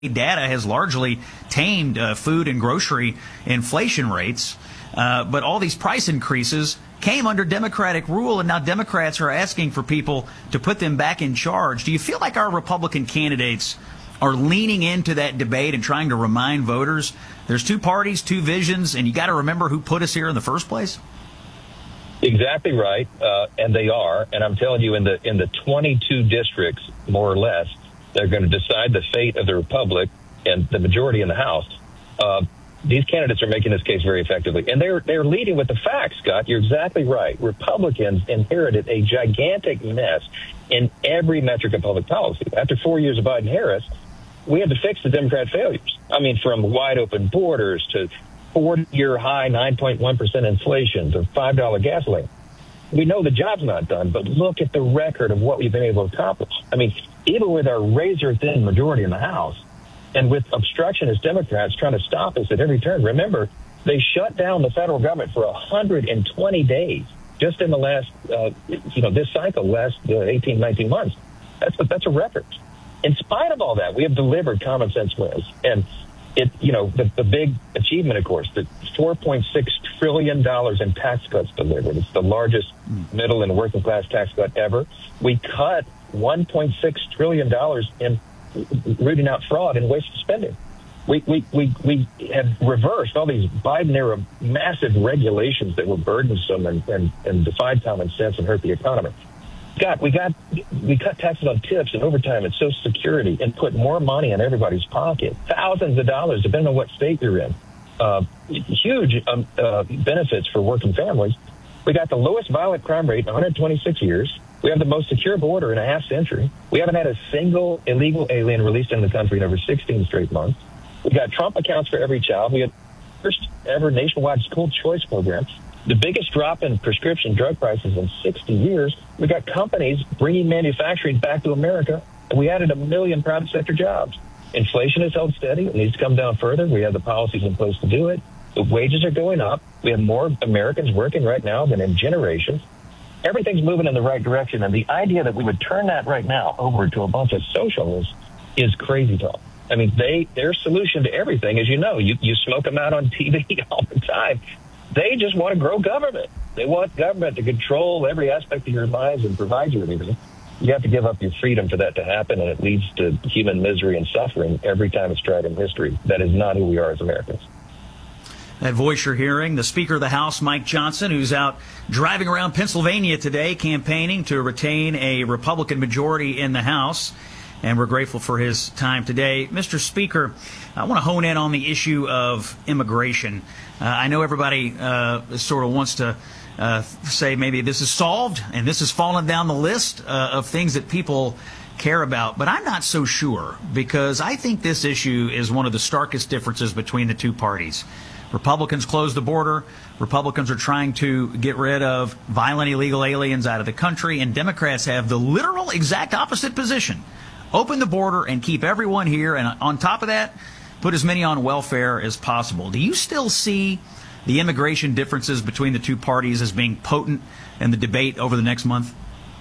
data has largely tamed food and grocery inflation rates. But all these price increases came under Democratic rule, and now Democrats are asking for people to put them back in charge. Do you feel like our Republican candidates are leaning into that debate and trying to remind voters there's two parties, two visions, and you got to remember who put us here in the first place? Exactly right, and they are. And I'm telling you, in the 22 districts, more or less, they're going to decide the fate of the Republic and the majority in the House. These candidates are making this case very effectively, and they're leading with the facts. Scott, you're exactly right. Republicans inherited a gigantic mess in every metric of public policy. After 4 years of Biden-Harris, we had to fix the Democrat failures. I mean, from wide open borders to 40-year high 9.1% inflation to $5 gasoline. We know the job's not done, but look at the record of what we've been able to accomplish. I mean, even with our razor-thin majority in the House, and with obstructionist Democrats trying to stop us at every turn. Remember, they shut down the federal government for 120 days just in the last, this cycle, last 18, 19 months. That's a record. In spite of all that, we have delivered common sense wins. And the big achievement, of course, the $4.6 trillion in tax cuts delivered. It's the largest middle and working class tax cut ever. We cut $1.6 trillion in rooting out fraud and wasteful spending. We have reversed all these Biden-era massive regulations that were burdensome and defied common sense and hurt the economy. God, we cut taxes on tips and overtime and Social Security and put more money in everybody's pocket, thousands of dollars, depending on what state you're in. Huge benefits for working families. We got the lowest violent crime rate in 126 years. We have the most secure border in a half century. We haven't had a single illegal alien released into the country in over 16 straight months. We got Trump accounts for every child. We had first ever nationwide school choice program. The biggest drop in prescription drug prices in 60 years. We got companies bringing manufacturing back to America, and we added 1 million private sector jobs. Inflation has held steady. It needs to come down further. We have the policies in place to do it. The wages are going up. We have more Americans working right now than in generations. Everything's moving in the right direction, and the idea that we would turn that right now over to a bunch of socialists is crazy talk. I mean, their solution to everything, as you know, you smoke them out on TV all the time. They just want to grow government. They want government to control every aspect of your lives and provide you everything. You have to give up your freedom for that to happen, and it leads to human misery and suffering every time it's tried in history. That is not who we are as Americans. That voice you're hearing, the Speaker of the House, Mike Johnson, who's out driving around Pennsylvania today campaigning to retain a Republican majority in the House. And we're grateful for his time today. Mr. Speaker, I want to hone in on the issue of immigration. I know everybody sort of wants to say maybe this is solved and this has fallen down the list of things that people care about. But I'm not so sure, because I think this issue is one of the starkest differences between the two parties. Republicans close the border. Republicans are trying to get rid of violent illegal aliens out of the country. And Democrats have the literal exact opposite position. Open the border and keep everyone here. And on top of that, put as many on welfare as possible. Do you still see the immigration differences between the two parties as being potent in the debate over the next month?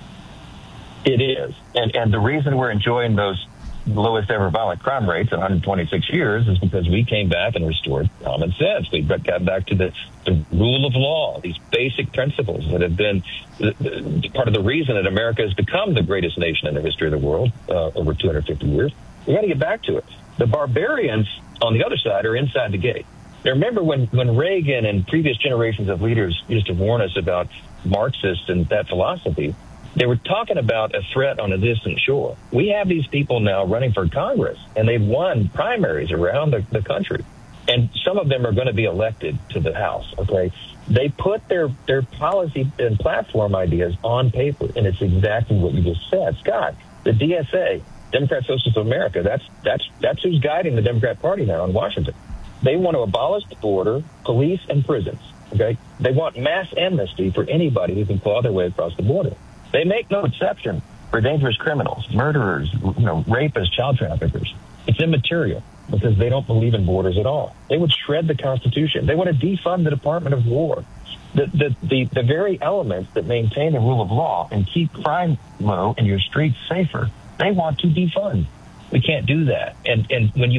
It is. And the reason we're enjoying those lowest ever violent crime rates in 126 years is because we came back and restored common sense. We got back to the rule of law, these basic principles that have been part of the reason that America has become the greatest nation in the history of the world over 250 years. We got to get back to it. The barbarians on the other side are inside the gate. Now, remember when Reagan and previous generations of leaders used to warn us about Marxists and that philosophy, they were talking about a threat on a distant shore. We have these people now running for Congress, and they've won primaries around the country. And some of them are going to be elected to the House, okay? They put their policy and platform ideas on paper, and it's exactly what you just said. Scott, the DSA, Democrat Socialists of America, that's who's guiding the Democrat Party now in Washington. They want to abolish the border, police, and prisons, okay? They want mass amnesty for anybody who can claw their way across the border. They make no exception for dangerous criminals, murderers, rapists, child traffickers. It's immaterial because they don't believe in borders at all. They would shred the Constitution. They want to defund the Department of War. The very elements that maintain the rule of law and keep crime low and your streets safer, they want to defund. We can't do that. And when you